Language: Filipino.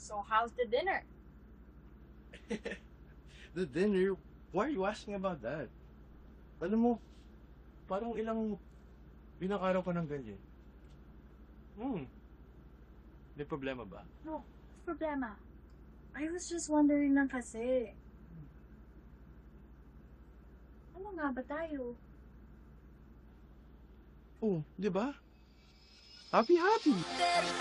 So how's the dinner? The dinner? Why are you asking about that? Alam mo, parang ilang araw ka ng ganyan. May problema ba? No, problema. I was just wondering lang kasi. Ano nga ba tayo? Oh, di ba? Happy, happy!